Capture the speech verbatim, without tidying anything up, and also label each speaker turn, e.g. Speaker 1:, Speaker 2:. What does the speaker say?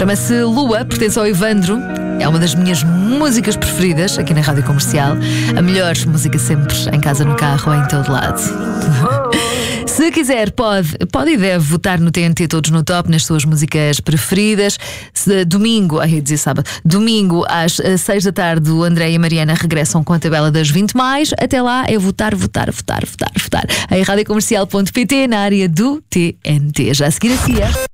Speaker 1: Chama-se Lua, pertence ao Evandro. É uma das minhas músicas preferidas aqui na Rádio Comercial. A melhor música sempre, em casa, no carro, em todo lado. Se quiser, pode, pode e deve votar no T N T Todos no Top nas suas músicas preferidas. Se, domingo, ai, ia dizer sábado, domingo às seis da tarde, o André e a Mariana regressam com a tabela das vinte mais. Até lá é votar, votar, votar, votar, votar. Em radiocomercial ponto pt, na área do T N T. Já a seguir a Cia.